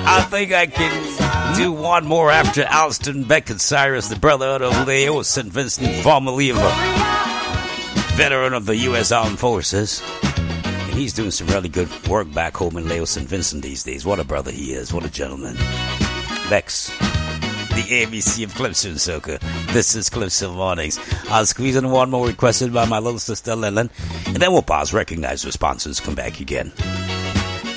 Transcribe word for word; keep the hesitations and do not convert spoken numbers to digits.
I think I can do one more after Alston Beckett Cyrus, the brother of Leo Saint Vincent, formerly of a veteran of the U S Armed Forces. And he's doing some really good work back home in Leo Saint Vincent these days. What a brother he is. What a gentleman. Bex, the A B C of Clipson Soca. This is Clipson Mornings. I'll squeeze in one more requested by my little sister Lillian, and then we'll pause, recognize responses, come back again.